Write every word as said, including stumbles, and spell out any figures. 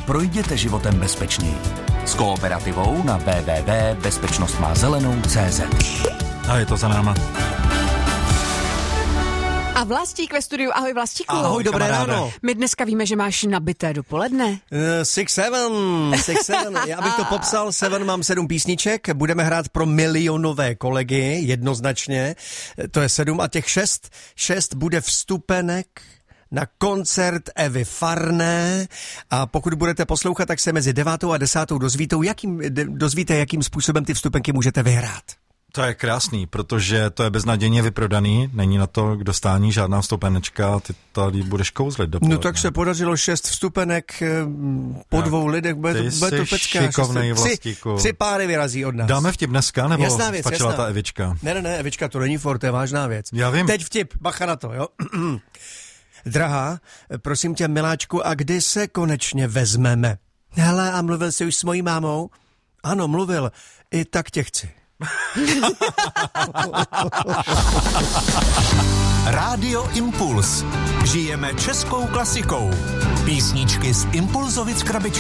projděte životem bezpečněji. S Kooperativou na w w w tečka bezpečnost má zelenou tečka c z. A je to za náma. A Vlastík ve studiu. Ahoj Vlastíku. Ahoj, dobré kamaráde. ráno. My dneska víme, že máš nabité dopoledne. Uh, six seven, six seven. Já bych to popsal, Seven mám sedm písniček, budeme hrát pro milionové kolegy, jednoznačně. To je sedm a těch šest, šest bude vstupenek na koncert Evy Farné a pokud budete poslouchat, tak se mezi devátou a desátou dozvíte, jakým, dozvíte, jakým způsobem ty vstupenky můžete vyhrát. To je krásný, protože to je beznadějně vyprodaný, není na to k dostání žádná vstupenečka, ty tady budeš kouzlit dopoledne. No tak se podařilo šest vstupenek po tak, dvou lidech, bude ty to, bude to jsi pecka. šikovnej, Tři, Vlastíku. tři páry vyrazí od nás. Dáme vtip dneska, nebo Jasná věc, stačila jasná. ta Evička? Ne, ne, ne, Evička, to není for, to je vážná věc. Já vím. Teď vtip, bacha na to, jo. Drahá, prosím tě, miláčku, a kdy se konečně vezmeme? Hele, a mluvil jsi už s mojí mámou? Ano, mluvil. I tak tě chci. Rádio Impuls. Žijeme českou klasikou. Písničky z Impulzovic krabičky.